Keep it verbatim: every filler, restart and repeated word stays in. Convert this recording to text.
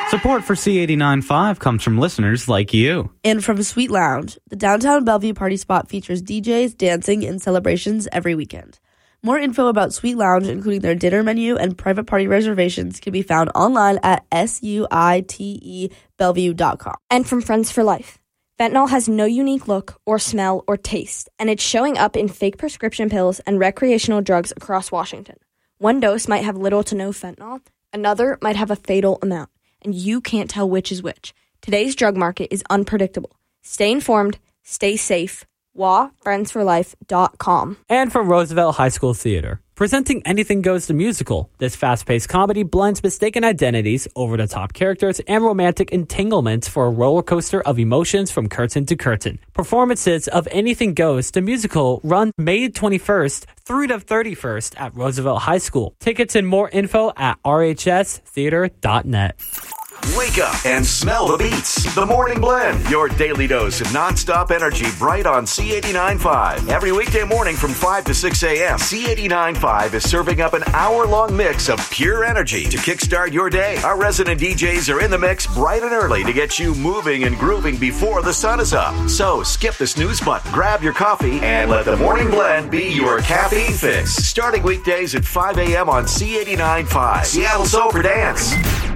Support for C eighty-nine point five comes from listeners like you. And from Sweet Lounge. The downtown Bellevue party spot features D Js, dancing, and celebrations every weekend. More info about Sweet Lounge, including their dinner menu and private party reservations, can be found online at suite bellevue dot com. And from Friends for Life. Fentanyl has no unique look or smell or taste, and it's showing up in fake prescription pills and recreational drugs across Washington. One dose might have little to no fentanyl, another might have a fatal amount, and you can't tell which is which. Today's drug market is unpredictable. Stay informed, stay safe. W A friends for life dot com. And from Roosevelt High School Theater. Presenting Anything Goes the Musical, this fast-paced comedy blends mistaken identities, over-the-top characters, and romantic entanglements for a roller coaster of emotions from curtain to curtain. Performances of Anything Goes the Musical run May twenty-first through the thirty-first at Roosevelt High School. Tickets and more info at r h s theater dot net. Wake up and smell the beats. The Morning Blend, your daily dose of nonstop energy, bright on C eighty-nine point five. Every weekday morning from five to six a.m., C eighty-nine point five is serving up an hour-long mix of pure energy to kickstart your day. Our resident D Js are in the mix bright and early to get you moving and grooving before the sun is up. So skip the snooze button, grab your coffee, and let the Morning Blend be your caffeine fix. Starting weekdays at five a.m. on C eighty-nine point five. Seattle's Over Dance.